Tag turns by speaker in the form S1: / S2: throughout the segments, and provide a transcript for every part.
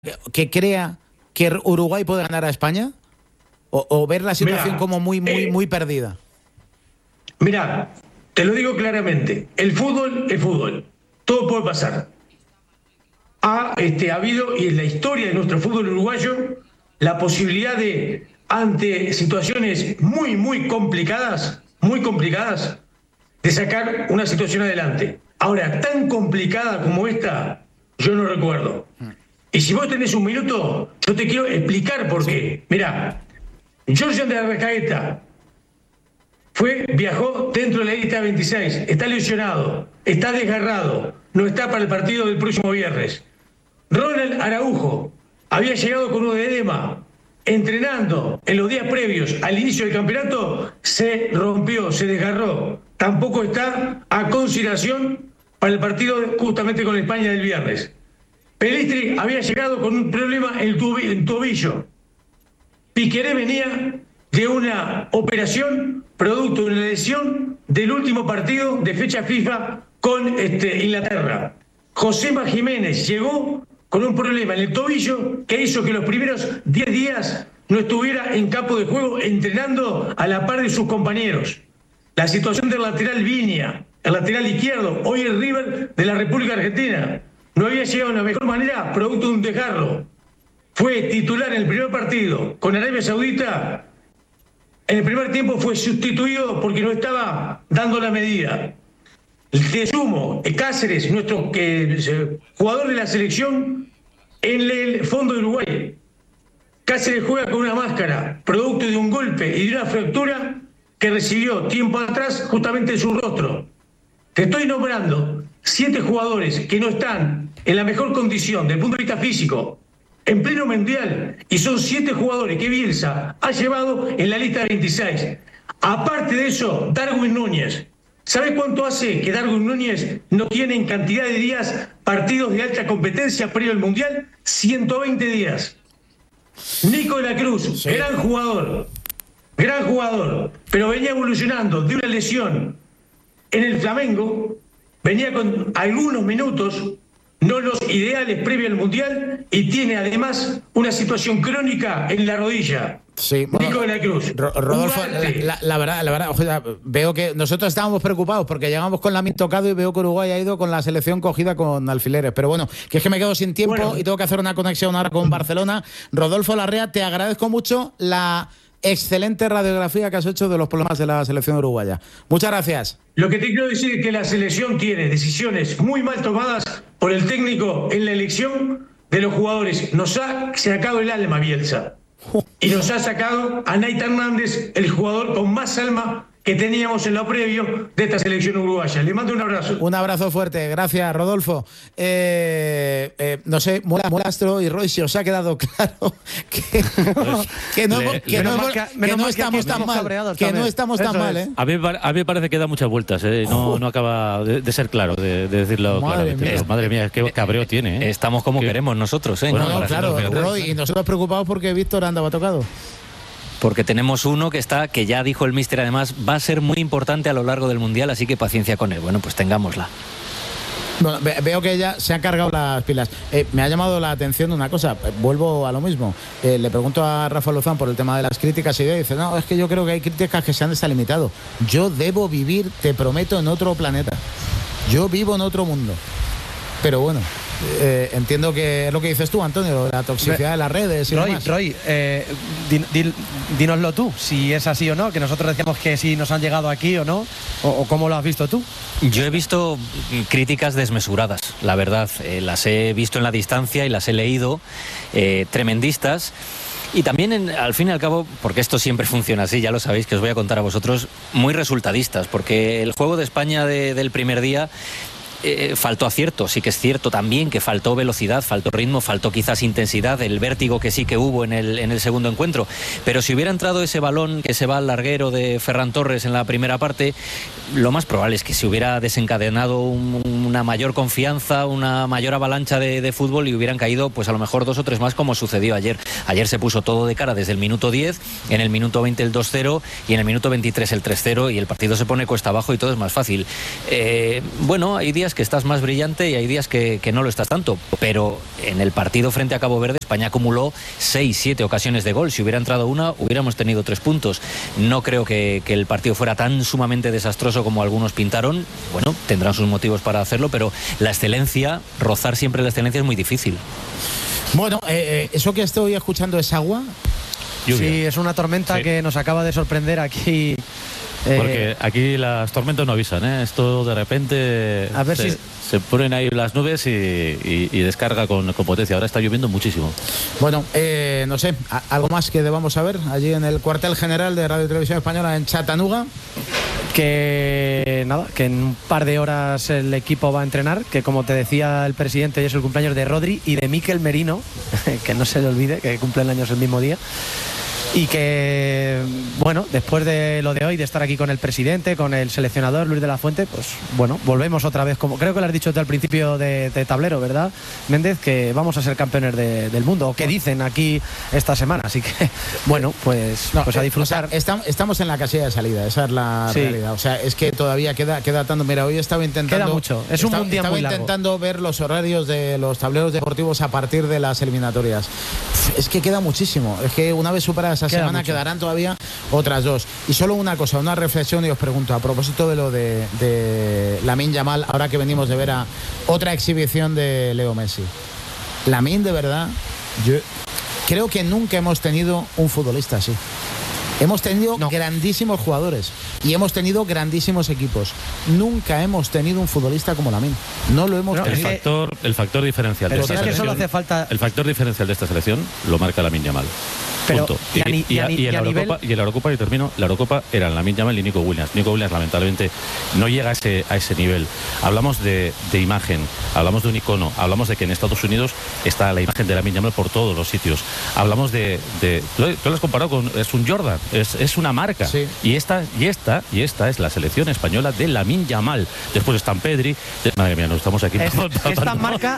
S1: que crea que Uruguay puede ganar a España? ¿O ver la situación como muy perdida?
S2: Mira, te lo digo claramente, el fútbol es fútbol, todo puede pasar. Ha habido, y en la historia de nuestro fútbol uruguayo, la posibilidad de, ante situaciones muy complicadas, de sacar una situación adelante. Ahora, tan complicada como esta, yo no recuerdo. Y si vos tenés un minuto, yo te quiero explicar por qué. Mirá, Georgian de Arrascaeta viajó dentro de la lista 26, está lesionado, está desgarrado, no está para el partido del próximo viernes. Ronald Araujo había llegado con un edema, entrenando en los días previos al inicio del campeonato, se rompió, se desgarró. Tampoco está a consideración para el partido justamente con España del viernes. Pelistri había llegado con un problema en el tobillo. Piqueré venía de una operación producto de una lesión del último partido de fecha FIFA con Inglaterra. Josema Jiménez llegó con un problema en el tobillo que hizo que los primeros 10 días no estuviera en campo de juego entrenando a la par de sus compañeros. La situación del lateral Viña, el lateral izquierdo, hoy el River de la República Argentina, no había llegado de la mejor manera producto de un desgarro. Fue titular en el primer partido con Arabia Saudita. En el primer tiempo fue sustituido porque no estaba dando la medida. De sumo, Cáceres, nuestro jugador de la selección en el fondo de Uruguay. Cáceres juega con una máscara, producto de un golpe y de una fractura que recibió tiempo atrás justamente en su rostro. Te estoy nombrando 7 jugadores que no están en la mejor condición desde el punto de vista físico, en pleno mundial, y son 7 jugadores que Bielsa ha llevado en la lista 26. Aparte de eso, Darwin Núñez. ¿Sabe cuánto hace que Darwin Núñez no tiene en cantidad de días partidos de alta competencia previo al mundial? 120 días. Nico de la Cruz, sí. gran jugador, pero venía evolucionando de una lesión en el Flamengo, venía con algunos minutos, no los ideales previo al mundial, y tiene además una situación crónica en la rodilla.
S1: Sí, bueno,
S2: Nico de la Cruz.
S1: Rodolfo, la verdad, o sea, veo que nosotros estábamos preocupados porque llegamos con la tocado y veo que Uruguay ha ido con la selección cogida con alfileres. Pero bueno, que es que me quedo sin tiempo y tengo que hacer una conexión ahora con Barcelona. Rodolfo Larrea, te agradezco mucho la excelente radiografía que has hecho de los problemas de la selección uruguaya. Muchas gracias.
S2: Lo que te quiero decir es que la selección tiene decisiones muy mal tomadas por el técnico en la elección de los jugadores. Nos ha sacado el alma Bielsa. Y nos ha sacado a Nait Hernández, el jugador con más alma que teníamos en lo previo de esta selección uruguaya. Le mando un abrazo.
S1: Un abrazo fuerte, gracias Rodolfo. No sé, Molastro y Roy, si os ha quedado claro que no estamos tan mal. Que no estamos tan mal, ¿eh?
S3: A mí me parece que da muchas vueltas, ¿eh? No acaba de ser claro, de decirlo claramente. Madre mía, qué cabreo tiene, ¿eh?
S4: Estamos como queremos nosotros, ¿eh?
S1: Bueno, claro, Roy, y nosotros preocupados porque Víctor andaba tocado.
S4: Porque tenemos uno que ya dijo el míster, además, va a ser muy importante a lo largo del Mundial, así que paciencia con él. Bueno, pues tengámosla.
S1: Bueno, veo que ya se han cargado las pilas. Me ha llamado la atención una cosa, vuelvo a lo mismo. Le pregunto a Rafa Lozán por el tema de las críticas y dice, no, es que yo creo que hay críticas que se han desalimitado. Yo debo vivir, te prometo, en otro planeta. Yo vivo en otro mundo. Pero bueno, entiendo que es lo que dices tú, Antonio, la toxicidad de las redes y demás.
S5: Roy, dínoslo tú, si es así o no, que nosotros decíamos que si nos han llegado aquí o no, o cómo lo has visto tú.
S4: Yo he visto críticas desmesuradas, la verdad, las he visto en la distancia y las he leído, tremendistas. Y también, al fin y al cabo, porque esto siempre funciona así, ya lo sabéis, que os voy a contar a vosotros, muy resultadistas, porque el juego de España del primer día faltó acierto, sí que es cierto también que faltó velocidad, faltó ritmo, faltó quizás intensidad, el vértigo que sí que hubo en el segundo encuentro, pero si hubiera entrado ese balón que se va al larguero de Ferran Torres en la primera parte, lo más probable es que se hubiera desencadenado una mayor confianza, una mayor avalancha de fútbol y hubieran caído pues a lo mejor 2 o 3 más, como sucedió ayer. Ayer se puso todo de cara desde el minuto 10, en el minuto 20 el 2-0 y en el minuto 23 el 3-0 y el partido se pone cuesta abajo y todo es más fácil. Bueno, hay días días que estás más brillante y hay días que no lo estás tanto. Pero en el partido frente a Cabo Verde, España acumuló 6-7 ocasiones de gol. Si hubiera entrado una, hubiéramos tenido 3 puntos. No creo que el partido fuera tan sumamente desastroso como algunos pintaron. Bueno, tendrán sus motivos para hacerlo, pero la excelencia, rozar siempre la excelencia es muy difícil.
S1: Bueno, eso que estoy escuchando es agua.
S5: Lluvia. Sí, es una tormenta que nos acaba de sorprender aquí.
S3: Porque aquí las tormentas no avisan, ¿eh? Esto de repente
S5: a ver
S3: se ponen ahí las nubes y descarga con potencia. Ahora está lloviendo muchísimo.
S1: Bueno, no sé, ¿algo más que debamos saber allí en el cuartel general de Radio y Televisión Española en Chattanooga?
S5: Que nada, que en un par de horas el equipo va a entrenar, que como te decía el presidente, hoy es el cumpleaños de Rodri y de Mikel Merino, que no se le olvide que cumplen años el mismo día. Y que, bueno, después de lo de hoy, de estar aquí con el presidente, con el seleccionador Luis de la Fuente, pues bueno, volvemos otra vez, como creo que lo has dicho desde el principio de tablero, ¿verdad, Méndez? Que vamos a ser campeones del mundo, o que dicen aquí esta semana. Así que, bueno, pues a disfrutar.
S1: O sea, estamos en la casilla de salida, esa es la realidad. O sea, es que todavía queda tanto. Mira, hoy estaba intentando...
S5: Queda mucho, es un mundial muy largo.
S1: Estaba intentando ver los horarios de los tableros deportivos a partir de las eliminatorias. Es que queda muchísimo. Es que una vez superadas esa semana quedarán todavía otras 2. Y solo una cosa, una reflexión, y os pregunto, a propósito de lo de Lamine Yamal, ahora que venimos de ver a otra exhibición de Leo Messi. Lamine, de verdad, yo creo que nunca hemos tenido un futbolista así. Hemos tenido grandísimos jugadores y hemos tenido grandísimos equipos. Nunca hemos tenido un futbolista como Lamine. No lo hemos tenido.
S3: El factor diferencial de esta selección.
S5: Solo hace falta...
S3: El factor diferencial de esta selección lo marca Lamine Yamal.
S5: Pero,
S3: y en la Eurocopa, y termino, la Eurocopa eran Lamine Yamal y Nico Williams. Nico Williams lamentablemente no llega a ese nivel. Hablamos de imagen, hablamos de un icono, hablamos de que en Estados Unidos está la imagen de Lamine Yamal por todos los sitios. Hablamos de tú lo has comparado con, es un Jordan, es una marca. Sí. Y esta es la selección española de Lamine Yamal. Después están Pedri. Madre mía, nos estamos aquí.
S5: Esta marca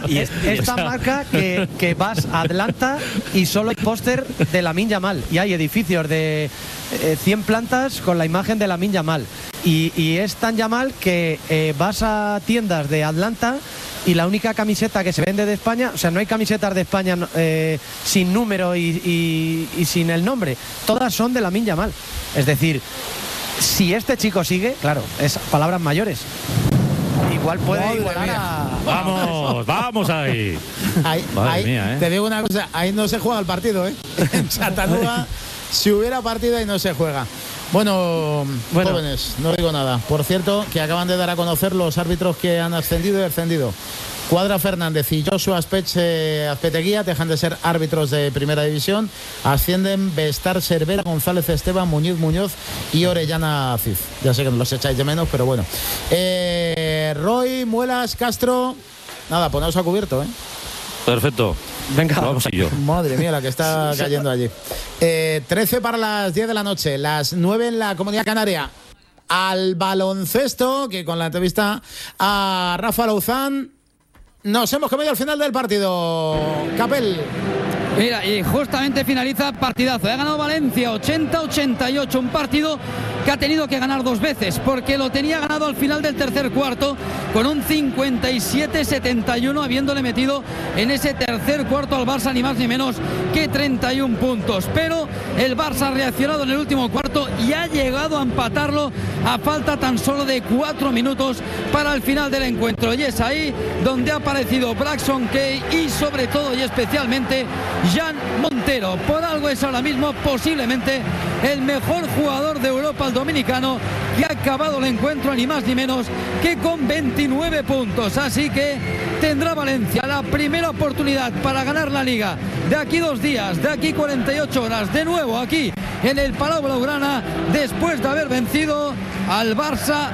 S5: que vas a Atlanta y solo hay póster de Lamine Yamal, y hay edificios de 100 plantas con la imagen de Lamine Yamal, y es tan Yamal que vas a tiendas de Atlanta y la única camiseta que se vende de España, o sea, no hay camisetas de España sin número y sin el nombre, todas son de Lamine Yamal. Es decir, si este chico sigue, claro, es palabras mayores. Igual puede igualar a...
S3: Vamos ahí.
S1: Madre mía, ¿eh? Te digo una cosa, ahí no se juega el partido, ¿eh? En Chattanooga, si hubiera partido, ahí no se juega. Bueno, jóvenes, no digo nada. Por cierto, que acaban de dar a conocer los árbitros que han ascendido y descendido. Cuadra Fernández y Joshua Azpeteguía dejan de ser árbitros de primera división. Ascienden Bestar Cervera, González Esteban, Muñoz y Orellana Cid. Ya sé que no los echáis de menos, pero bueno. Roy, Muelas, Castro. Nada, poneos a cubierto, ¿eh?
S3: Perfecto.
S5: Venga,
S3: vamos a ello.
S1: Madre mía, la que está cayendo allí. 13 para las 10 de la noche, las 9 en la Comunidad Canaria. Al baloncesto, que con la entrevista a Rafa Louzán nos hemos comido al final del partido. Capel.
S6: Mira, y justamente finaliza partidazo. Ha ganado Valencia 80-88, un partido que ha tenido que ganar 2 veces, porque lo tenía ganado al final del tercer cuarto con un 57-71, habiéndole metido en ese tercer cuarto al Barça ni más ni menos que 31 puntos. Pero el Barça ha reaccionado en el último cuarto y ha llegado a empatarlo a falta tan solo de 4 minutos para el final del encuentro. Y es ahí donde ha aparecido Braxton Kay y sobre todo y especialmente Jan Montero. Por algo es ahora mismo posiblemente el mejor jugador de Europa, el dominicano, que ha acabado el encuentro ni más ni menos que con 29 puntos. Así que tendrá Valencia la primera oportunidad para ganar la Liga de aquí 2 días, de aquí 48 horas, de nuevo aquí en el Palau Blaugrana, después de haber vencido al Barça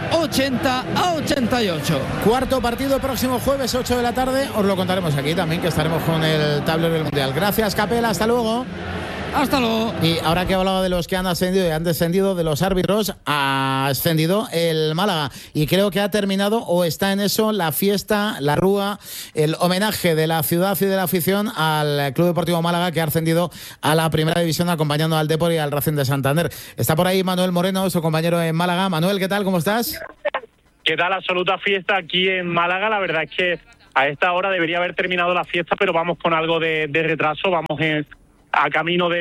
S6: 80-88.
S1: Cuarto partido próximo jueves 8 de la tarde. Os lo contaremos aquí también, que estaremos con el tablero del Mundial. Gracias, Capela, hasta luego.
S6: Hasta luego.
S1: Y ahora que hablaba de los que han ascendido y han descendido, de los árbitros, ha ascendido el Málaga y creo que ha terminado o está en eso la fiesta, la rúa, el homenaje de la ciudad y de la afición al Club Deportivo Málaga, que ha ascendido a la primera división acompañando al Depor y al Racing de Santander. Está por ahí Manuel Moreno, su compañero en Málaga. Manuel, ¿qué tal? ¿Cómo estás?
S7: da la absoluta fiesta aquí en Málaga. La verdad es que a esta hora debería haber terminado la fiesta, pero vamos con algo de retraso. Vamos a camino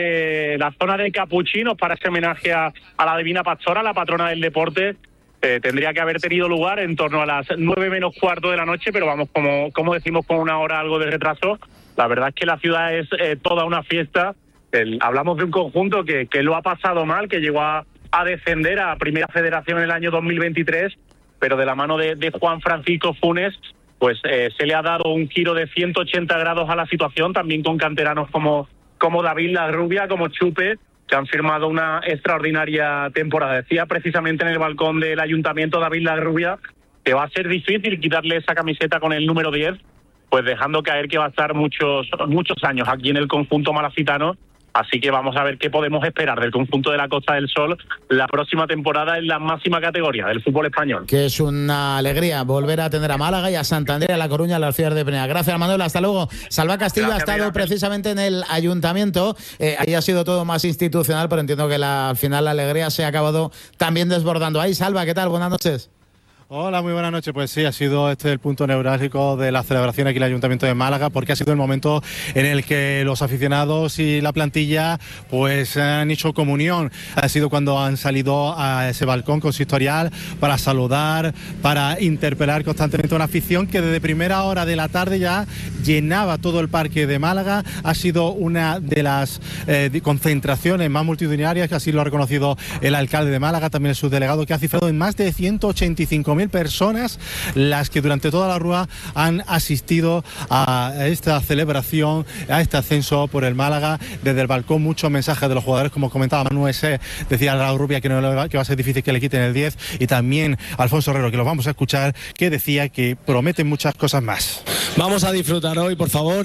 S7: de la zona de Capuchinos para ese homenaje a la Divina Pastora, la patrona del deporte. Tendría que haber tenido lugar en torno a las 9 menos cuarto de la noche, pero vamos, como decimos, con una hora algo de retraso. La verdad es que la ciudad es toda una fiesta. Hablamos de un conjunto que lo ha pasado mal, que llegó a descender a Primera Federación en el año 2023, pero de la mano de Juan Francisco Funes, pues se le ha dado un giro de 180 grados a la situación, también con canteranos como David Larrubia, como Chupe, que han firmado una extraordinaria temporada. Decía precisamente en el balcón del ayuntamiento David Larrubia que va a ser difícil quitarle esa camiseta con el número 10, pues dejando caer que va a estar muchos años aquí en el conjunto malacitano. Así que vamos a ver qué podemos esperar del conjunto de la Costa del Sol la próxima temporada en la máxima categoría del fútbol español.
S1: Que es una alegría volver a tener a Málaga y a Santander, a La Coruña, a las ciudades de Peña. Gracias, Manuel. Hasta luego. Salva Castillo ha estado precisamente en el ayuntamiento. Ahí ha sido todo más institucional, pero entiendo que al final la alegría se ha acabado también desbordando. Ahí, Salva, ¿qué tal? Buenas noches.
S8: Hola, muy buenas noches. Pues sí, ha sido el punto neurálgico de la celebración aquí en el Ayuntamiento de Málaga, porque ha sido el momento en el que los aficionados y la plantilla pues han hecho comunión. Ha sido cuando han salido a ese balcón consistorial para saludar, para interpelar constantemente a una afición que desde primera hora de la tarde ya llenaba todo el parque de Málaga. Ha sido una de las concentraciones más multitudinarias, que así lo ha reconocido el alcalde de Málaga, también el subdelegado, que ha cifrado en más de 185.000 personas las que durante toda la rúa han asistido a esta celebración, a este ascenso por el Málaga. Desde el balcón muchos mensajes de los jugadores, como comentaba Manuel, decía la Rubia que va a ser difícil que le quiten el 10, y también Alfonso Herrero, que los vamos a escuchar, que decía que prometen muchas cosas más.
S9: Vamos a disfrutar hoy, por favor,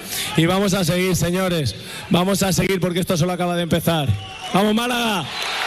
S9: y vamos a seguir, señores, vamos a seguir, porque esto solo acaba de empezar. ¡Vamos, Málaga!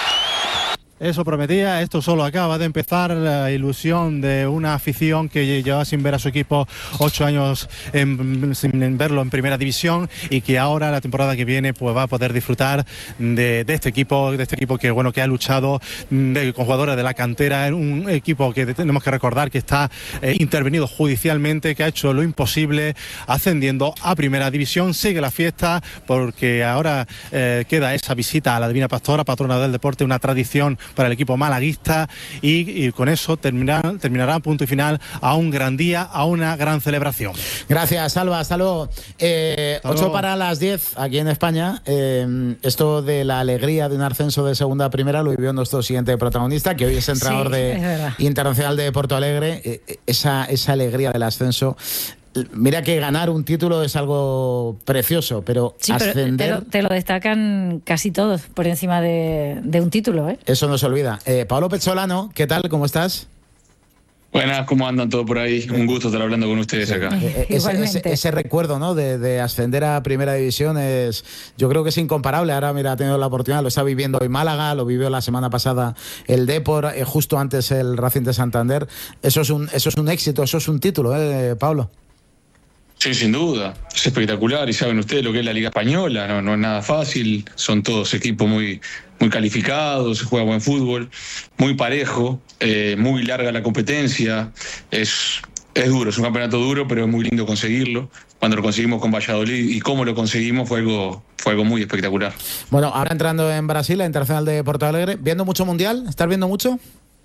S8: Eso prometía, esto solo acaba de empezar. La ilusión de una afición que lleva sin ver a su equipo 8 años sin verlo en primera división, y que ahora, la temporada que viene, pues va a poder disfrutar de este equipo que ha luchado con jugadores de la cantera, un equipo que tenemos que recordar que está intervenido judicialmente, que ha hecho lo imposible ascendiendo a primera división. Sigue la fiesta, porque ahora queda esa visita a la Divina Pastora, patrona del deporte, una tradición para el equipo malaguista, y con eso terminará punto y final a un gran día, a una gran celebración.
S1: Gracias, Salva, hasta luego. 8 para las 10 aquí en España. Esto de la alegría de un ascenso de segunda a primera lo vivió nuestro siguiente protagonista, que hoy es entrenador internacional de Porto Alegre. Esa alegría del ascenso. Mira que ganar un título es algo precioso, pero sí, ascender...
S10: Pero te lo destacan casi todos por encima de un título, ¿eh?
S1: Eso no se olvida. Pablo Pezzolano, ¿qué tal? ¿Cómo estás?
S11: Buenas, ¿cómo andan todos por ahí? Un gusto estar hablando con ustedes acá.
S1: Ese recuerdo, ¿no?, de ascender a Primera División yo creo que es incomparable. Ahora, mira, ha tenido la oportunidad, lo está viviendo hoy Málaga, lo vivió la semana pasada el Depor, justo antes el Racing de Santander. Eso es un éxito, eso es un título, Pablo.
S11: Sí, sin duda, es espectacular, y saben ustedes lo que es la Liga Española, no es nada fácil, son todos equipos muy calificados, se juega buen fútbol, muy parejo, muy larga la competencia, es duro, es un campeonato duro, pero es muy lindo conseguirlo. Cuando lo conseguimos con Valladolid y cómo lo conseguimos fue algo muy espectacular.
S1: Bueno, ahora entrando en Brasil, la Internacional de Porto Alegre, ¿viendo mucho Mundial? ¿Estás viendo mucho?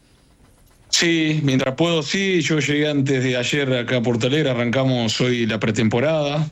S11: Sí, mientras puedo, sí. Yo llegué antes de ayer acá a Porto Alegre, arrancamos hoy la pretemporada,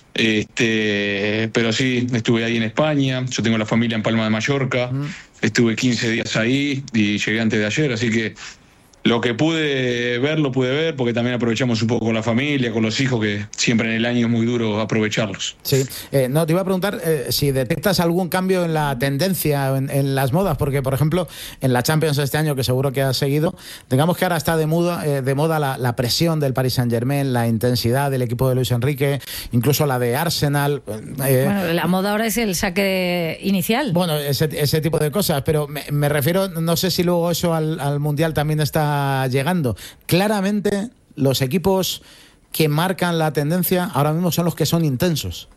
S11: pero sí, estuve ahí en España, yo tengo la familia en Palma de Mallorca, estuve 15 días ahí y llegué antes de ayer, así que lo que pude ver, lo pude ver, porque también aprovechamos un poco con la familia, con los hijos, que siempre en el año es muy duro aprovecharlos.
S1: Sí, te iba a preguntar si detectas algún cambio en la tendencia, en las modas, porque, por ejemplo, en la Champions este año, que seguro que has seguido, digamos que ahora está de moda la presión del Paris Saint-Germain, la intensidad del equipo de Luis Enrique, incluso la de Arsenal.
S10: Bueno, la moda ahora es el saque inicial.
S1: Bueno, ese tipo de cosas, pero me refiero, no sé si luego eso al Mundial también está llegando. Claramente los equipos que marcan la tendencia ahora mismo son los que son intensos.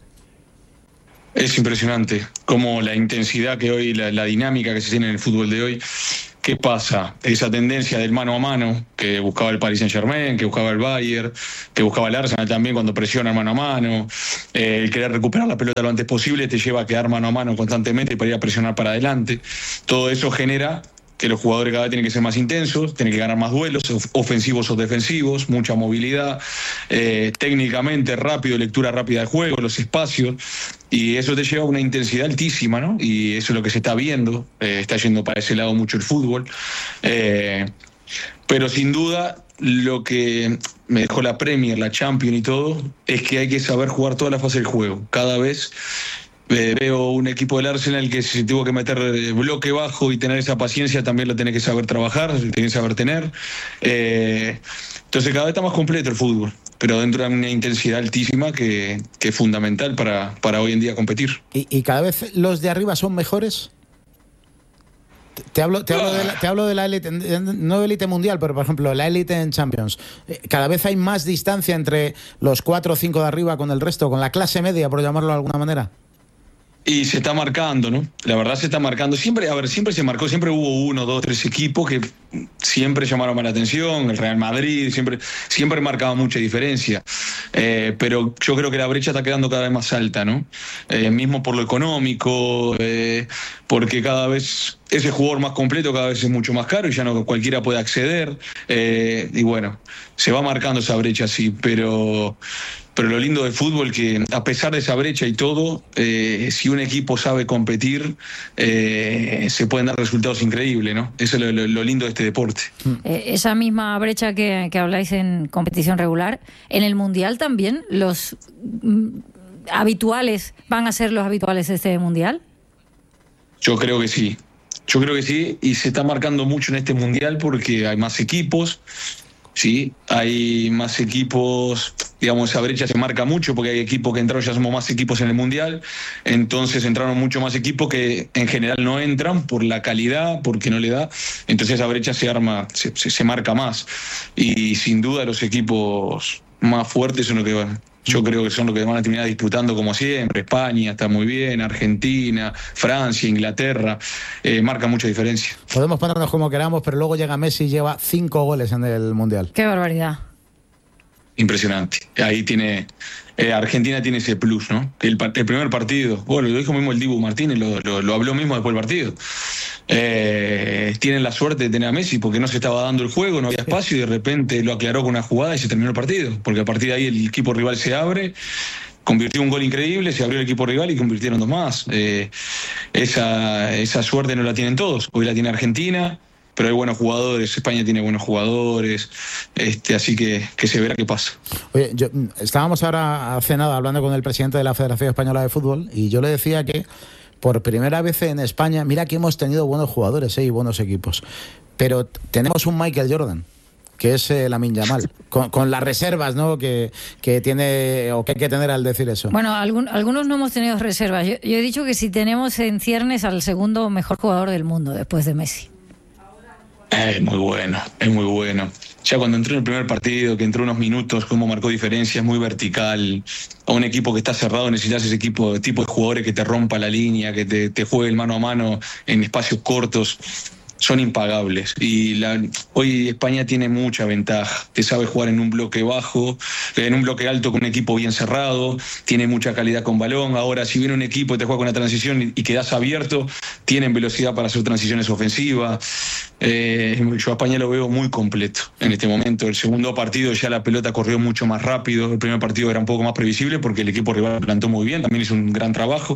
S11: Es impresionante cómo la intensidad que hoy, la dinámica que se tiene en el fútbol de hoy, ¿qué pasa? Esa tendencia del mano a mano que buscaba el Paris Saint-Germain, que buscaba el Bayern, que buscaba el Arsenal también cuando presiona mano a mano, el querer recuperar la pelota lo antes posible te lleva a quedar mano a mano constantemente para ir a presionar para adelante. Todo eso genera que los jugadores cada vez tienen que ser más intensos, tienen que ganar más duelos, ofensivos o defensivos, mucha movilidad, técnicamente rápido, lectura rápida del juego, los espacios, y eso te lleva a una intensidad altísima, ¿no? Y eso es lo que se está viendo, está yendo para ese lado mucho el fútbol. Pero sin duda, lo que me dejó la Premier, la Champions y todo, es que hay que saber jugar toda la fase del juego. Cada vez veo un equipo del Arsenal que si tuvo que meter bloque bajo y tener esa paciencia, también lo tenés que saber trabajar, lo tenés que saber tener. Entonces cada vez está más completo el fútbol, pero dentro de una intensidad altísima que es fundamental para hoy en día competir.
S1: ¿Y cada vez los de arriba son mejores? Te hablo de la élite, no de élite mundial, pero por ejemplo la élite en Champions. Cada vez hay más distancia entre los 4 o 5 de arriba con el resto, con la clase media, por llamarlo de alguna manera.
S11: Y se está marcando, ¿no? La verdad se está marcando. Siempre se marcó, siempre hubo 1, 2, 3 equipos que siempre llamaron más la atención. El Real Madrid siempre marcaba mucha diferencia. Pero yo creo que la brecha está quedando cada vez más alta, ¿no? Mismo por lo económico, porque cada vez ese jugador más completo cada vez es mucho más caro y ya no cualquiera puede acceder. Y bueno, se va marcando esa brecha, sí, pero lo lindo del fútbol que a pesar de esa brecha y todo, si un equipo sabe competir, se pueden dar resultados increíbles, ¿no? Eso es lo lindo de este deporte.
S10: Esa misma brecha que habláis en competición regular, en el Mundial también, ¿los habituales van a ser los habituales de este Mundial?
S11: Yo creo que sí, y se está marcando mucho en este Mundial porque hay más equipos. Sí, hay más equipos, digamos, esa brecha se marca mucho porque hay equipos que entraron, ya somos más equipos en el Mundial, entonces entraron mucho más equipos que en general no entran por la calidad, porque no le da, entonces esa brecha se arma, se marca más, y sin duda los equipos más fuertes son los que van. Yo creo que son los que van a terminar disputando como siempre. España está muy bien, Argentina, Francia, Inglaterra, marca mucha diferencia.
S1: Podemos ponernos como queramos, pero luego llega Messi y lleva 5 goles en el Mundial.
S10: ¡Qué barbaridad!
S11: Impresionante. Ahí Argentina tiene ese plus, ¿no? El primer partido, bueno, lo dijo mismo el Dibu Martínez, lo habló mismo después del partido. Tienen la suerte de tener a Messi porque no se estaba dando el juego, no había espacio y de repente lo aclaró con una jugada y se terminó el partido, porque a partir de ahí el equipo rival se abre, convirtió un gol increíble, se abrió el equipo rival y convirtieron 2 más. Esa suerte no la tienen todos, hoy la tiene Argentina, pero hay buenos jugadores, España tiene buenos jugadores, así que se verá qué pasa. Oye,
S1: estábamos ahora hace nada hablando con el presidente de la Federación Española de Fútbol y yo le decía que por primera vez en España, mira que hemos tenido buenos jugadores y buenos equipos, pero tenemos un Michael Jordan, que es Lamine Yamal, con las reservas, ¿no? que tiene o que hay que tener al decir eso.
S10: Bueno, algunos no hemos tenido reservas. Yo he dicho que si tenemos en ciernes al segundo mejor jugador del mundo después de Messi.
S11: Es muy bueno. Ya cuando entró en el primer partido, que entró unos minutos, cómo marcó diferencia, es muy vertical. A un equipo que está cerrado necesitas ese tipo de jugadores que te rompa la línea, que te juegue el mano a mano en espacios cortos. Son impagables y hoy España tiene mucha ventaja, te sabe jugar en un bloque bajo, en un bloque alto con un equipo bien cerrado, tiene mucha calidad con balón. Ahora si viene un equipo y te juega con una transición y quedas abierto, tienen velocidad para hacer transiciones ofensivas. Yo a España lo veo muy completo en este momento. El segundo partido ya la pelota corrió mucho más rápido, el primer partido era un poco más previsible porque el equipo rival plantó muy bien, también hizo un gran trabajo,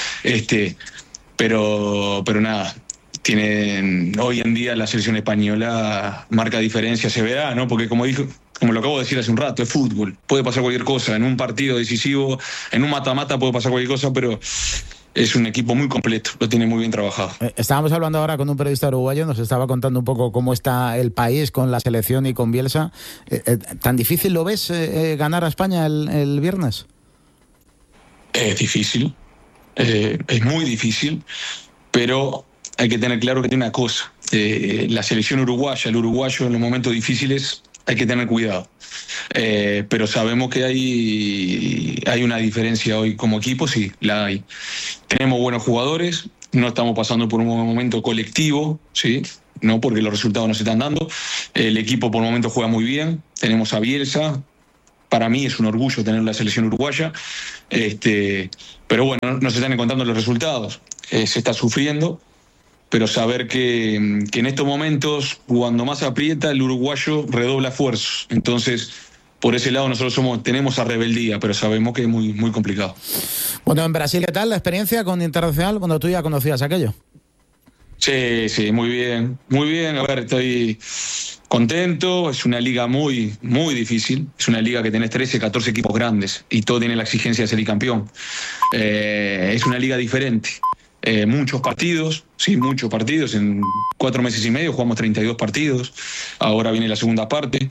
S11: pero nada. Hoy en día la selección española marca diferencia, se verá, ¿no? Porque como lo acabo de decir hace un rato, es fútbol, puede pasar cualquier cosa, en un partido decisivo, en un mata-mata puede pasar cualquier cosa, pero es un equipo muy completo, lo tiene muy bien trabajado.
S1: Estábamos hablando ahora con un periodista uruguayo, nos estaba contando un poco cómo está el país con la selección y con Bielsa. ¿Tan difícil lo ves ganar a España el viernes?
S11: Es difícil, es muy difícil, pero hay que tener claro que tiene una cosa, la selección uruguaya, el uruguayo en los momentos difíciles hay que tener cuidado, pero sabemos que hay una diferencia hoy como equipo, sí, la hay. Tenemos buenos jugadores, no estamos pasando por un buen momento colectivo, ¿sí? no porque los resultados no se están dando. El equipo por el momento juega muy bien. Tenemos a Bielsa. Para mí es un orgullo tener la selección uruguaya. Pero bueno, no se están encontrando los resultados. Se está sufriendo. Pero saber que en estos momentos, cuando más aprieta, el uruguayo redobla esfuerzos. Entonces, por ese lado nosotros tenemos a rebeldía, pero sabemos que es muy, muy complicado.
S1: Bueno, en Brasil, ¿qué tal la experiencia con Internacional cuando tú ya conocías aquello?
S11: Sí, muy bien. Muy bien, a ver, estoy contento. Es una liga muy, muy difícil. Es una liga que tenés 13, 14 equipos grandes y todo tiene la exigencia de ser el campeón. Es una liga diferente. Muchos partidos, en 4 meses y medio jugamos 32 partidos, ahora viene la segunda parte,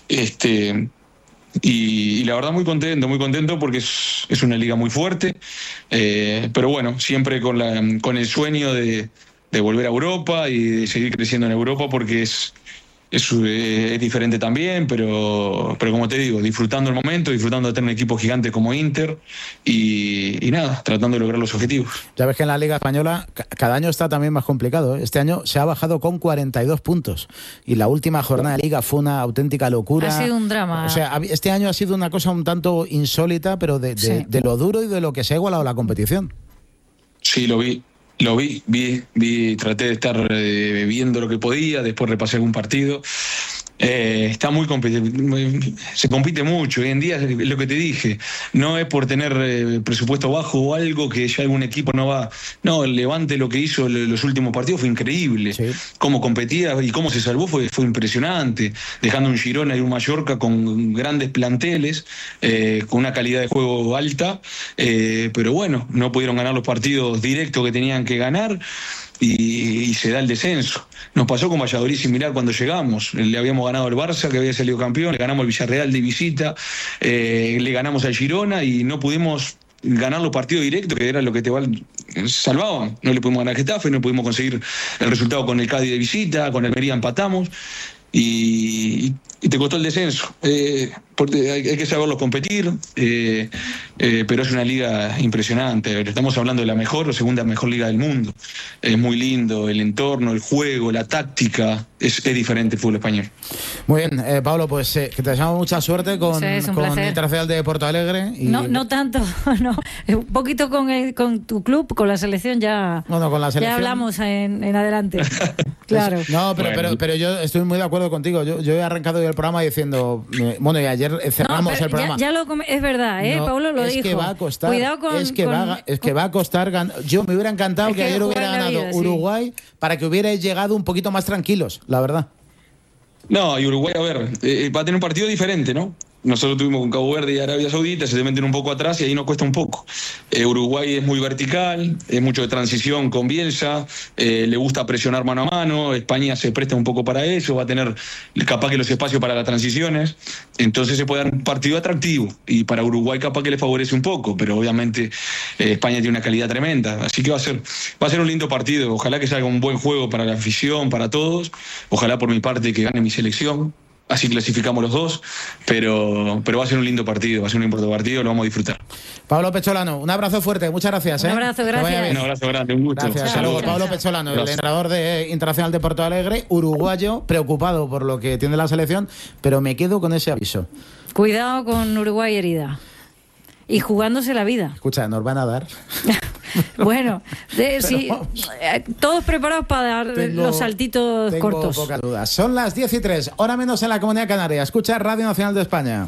S11: y la verdad muy contento porque es una liga muy fuerte, pero bueno, siempre con el sueño de volver a Europa y de seguir creciendo en Europa, porque es diferente también, pero como te digo, disfrutando el momento, disfrutando de tener un equipo gigante como Inter y nada, tratando de lograr los objetivos.
S1: Ya ves que en la Liga Española cada año está también más complicado, ¿eh? Este año se ha bajado con 42 puntos y la última jornada de Liga fue una auténtica locura.
S10: Ha sido un drama.
S1: O sea, este año ha sido una cosa un tanto insólita, pero de lo duro y de lo que se ha igualado la competición.
S11: Sí, lo vi, traté de estar viendo lo que podía, después repasé algún partido. Está muy se compite mucho. Hoy en día, lo que te dije, no es por tener presupuesto bajo o algo que ya algún equipo no va. No, el Levante lo que hizo los últimos partidos fue increíble. Sí. Cómo competía y cómo se salvó fue impresionante, dejando un Girona y un Mallorca con grandes planteles, con una calidad de juego alta, pero bueno, no pudieron ganar los partidos directos que tenían que ganar. Y se da el descenso. Nos pasó con Valladolid similar cuando llegamos. Le habíamos ganado al Barça, que había salido campeón, le ganamos al Villarreal de visita, le ganamos al Girona y no pudimos ganar los partidos directos, que era lo que te salvaban. No le pudimos ganar a Getafe, no pudimos conseguir el resultado con el Cádiz de visita, con el Almería empatamos y te costó el descenso. Porque hay que saberlo competir, pero es una liga impresionante. Estamos hablando de la mejor o segunda mejor liga del mundo. Es muy lindo el entorno, el juego, la táctica. Es diferente el fútbol español.
S1: Muy bien, Pablo, pues que te deseamos mucha suerte con Internacional de Porto Alegre. Y...
S10: No tanto, no. Un poquito con tu club, con la selección ya.
S1: Bueno, con la selección.
S10: Ya hablamos en adelante. Claro.
S1: No, pero yo estoy muy de acuerdo contigo. Yo he arrancado hoy el programa diciendo, bueno, y ayer cerramos el programa.
S10: Es verdad, Pablo lo dijo.
S1: Es que va a costar.
S10: Cuidado
S1: es que va a costar. Yo me hubiera encantado que ayer hubiera ganado Uruguay para que hubierais llegado un poquito más tranquilos, la verdad.
S11: No, y Uruguay, a ver, va a tener un partido diferente, ¿no? Nosotros tuvimos con Cabo Verde y Arabia Saudita, se te meten un poco atrás y ahí nos cuesta un poco. Uruguay es muy vertical, es mucho de transición con Bielsa, le gusta presionar mano a mano, España se presta un poco para eso, va a tener capaz que los espacios para las transiciones, entonces se puede dar un partido atractivo y para Uruguay capaz que le favorece un poco, pero obviamente España tiene una calidad tremenda, así que va a ser un lindo partido, ojalá que salga un buen juego para la afición, para todos, ojalá por mi parte que gane mi selección. Así clasificamos los dos, pero va a ser un lindo partido, va a ser un importante partido, lo vamos a disfrutar.
S1: Pablo Pecholano, un abrazo fuerte, muchas gracias.
S10: Un abrazo, gracias.
S11: Un abrazo grande, un gusto.
S1: Gracias. Saludos, Pablo Pecholano, el entrenador de Internacional de Porto Alegre, uruguayo, preocupado por lo que tiene la selección, pero me quedo con ese aviso.
S10: Cuidado con Uruguay herida. Y jugándose la vida.
S1: Escucha, nos van a dar.
S10: Bueno, sí, todos preparados para dar los saltitos cortos.
S1: Tengo pocas dudas. Son las 10:03, hora menos en la Comunidad Canaria. Escucha Radio Nacional de España.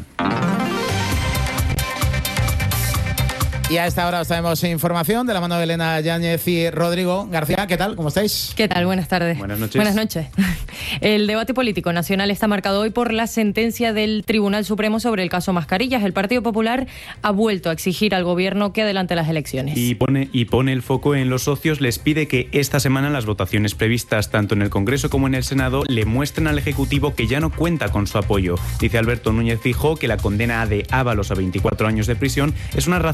S1: Y a esta hora os traemos información de la mano de Elena Yáñez y Rodrigo García. ¿Qué tal? ¿Cómo estáis?
S12: ¿Qué tal? Buenas tardes.
S3: Buenas noches.
S12: Buenas noches. El debate político nacional está marcado hoy por la sentencia del Tribunal Supremo sobre el caso Mascarillas. El Partido Popular ha vuelto a exigir al gobierno que adelante las elecciones.
S13: Y pone el foco en los socios. Les pide que esta semana las votaciones previstas tanto en el Congreso como en el Senado le muestren al Ejecutivo que ya no cuenta con su apoyo. Dice Alberto Núñez Feijóo que la condena de Ábalos a 24 años de prisión es una razón más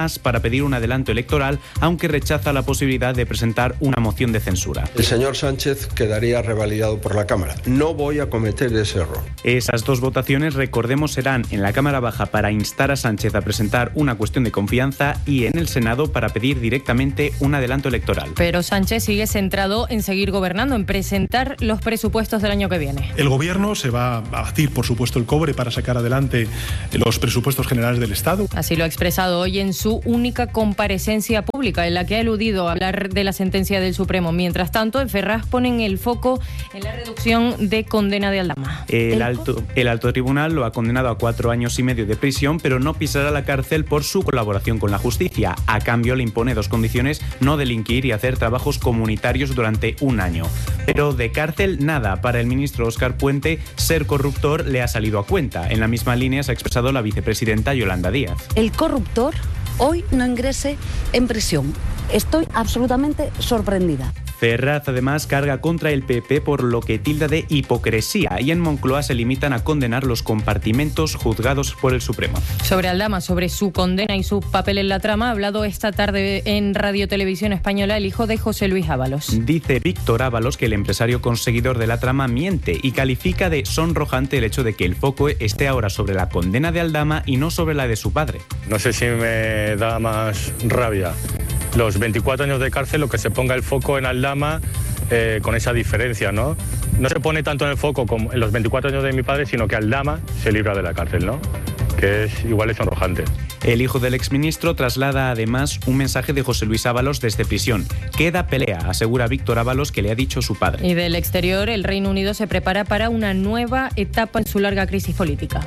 S13: más para pedir un adelanto electoral, aunque rechaza la posibilidad de presentar una moción de censura.
S14: El señor Sánchez quedaría revalidado por la Cámara. No voy a cometer ese error.
S13: Esas dos votaciones, recordemos, serán en la Cámara Baja para instar a Sánchez a presentar una cuestión de confianza y en el Senado para pedir directamente un adelanto electoral.
S12: Pero Sánchez sigue centrado en seguir gobernando, en presentar los presupuestos del año que viene.
S15: El Gobierno se va a batir, por supuesto, el cobre para sacar adelante los presupuestos generales del Estado.
S12: Así lo ha expresado hoy en su única comparecencia pública, en la que ha eludido hablar de la sentencia del Supremo. Mientras tanto, en Ferraz ponen el foco en la reducción de condena de Aldama.
S13: El alto tribunal lo ha condenado a 4 años y medio de prisión, pero no pisará la cárcel por su colaboración con la justicia. A cambio, le impone 2 condiciones: no delinquir y hacer trabajos comunitarios durante 1 año. Pero de cárcel nada. Para el ministro Óscar Puente, ser corruptor le ha salido a cuenta. En la misma línea se ha expresado la vicepresidenta Yolanda Díaz.
S16: El corruptor hoy no ingrese en prisión. Estoy absolutamente sorprendida.
S13: Ferraz además carga contra el PP por lo que tilda de hipocresía, y en Moncloa se limitan a condenar los compartimentos juzgados por el Supremo.
S12: Sobre Aldama, sobre su condena y su papel en la trama, ha hablado esta tarde en Radio Televisión Española el hijo de José Luis Ábalos.
S13: Dice Víctor Ábalos que el empresario conseguidor de la trama miente y califica de sonrojante el hecho de que el foco esté ahora sobre la condena de Aldama y no sobre la de su padre.
S17: No sé si me da más rabia los 24 años de cárcel o que se ponga el foco en Aldama, con esa diferencia, ¿no? No se pone tanto en el foco como en los 24 años de mi padre, sino que Aldama se libra de la cárcel, ¿no? Que es igual de sonrojante.
S13: El hijo del exministro traslada además un mensaje de José Luis Ábalos desde prisión. Queda pelea, asegura Víctor Ábalos que le ha dicho su padre.
S12: Y del exterior, el Reino Unido se prepara para una nueva etapa en su larga crisis política.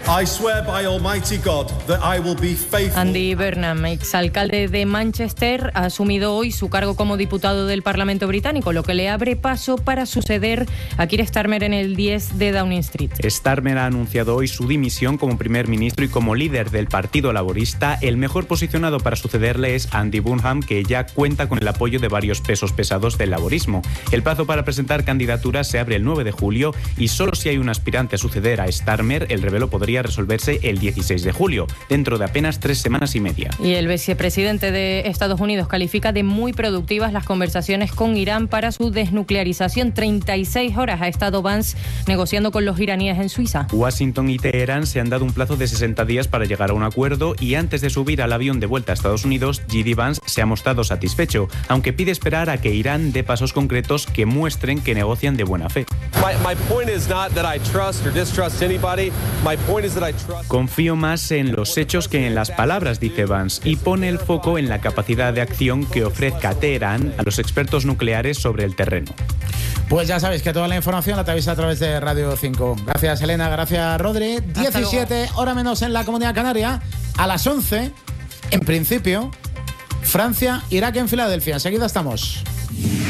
S12: Andy Burnham, exalcalde de Manchester, ha asumido hoy su cargo como diputado del Parlamento británico, lo que le abre paso para suceder a Keir Starmer en el 10 de Downing Street.
S13: Starmer ha anunciado hoy su dimisión como primer ministro y como líder del Partido Laborista. El mejor posicionado para sucederle es Andy Burnham, que ya cuenta con el apoyo de varios pesos pesados del laborismo. El plazo para presentar candidaturas se abre el 9 de julio y solo si hay un aspirante a suceder a Starmer, el revelo podría resolverse el 16 de julio, dentro de apenas 3 semanas y media.
S12: Y el vicepresidente de Estados Unidos califica de muy productivas las conversaciones con Irán para su desnuclearización. 36 horas ha estado Vance negociando con los iraníes en Suiza.
S13: Washington y Teherán se han dado un plazo de 60 días para llegar a un acuerdo, y antes de subir al avión de vuelta a Estados Unidos, J.D. Vance se ha mostrado satisfecho, aunque pide esperar a que Irán dé pasos concretos que muestren que negocian de buena fe. Confío más en los hechos que en las palabras, dice Vance, y pone el foco en la capacidad de acción que ofrezca Teherán a los expertos nucleares sobre el terreno.
S1: Pues ya sabéis que toda la información la tenéis a través de Radio 5. Gracias, Elena, gracias, Rodri. 17, hora menos en la Comunidad Canaria. A las 11, en principio, Francia, Irak en Filadelfia. Enseguida estamos.